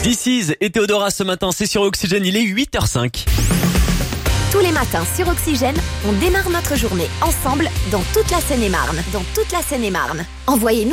This Is et Théodora ce matin, c'est sur Oxygène, il est 8h05. Tous les matins sur Oxygène, on démarre notre journée ensemble dans toute la Seine-et-Marne. Envoyez-nous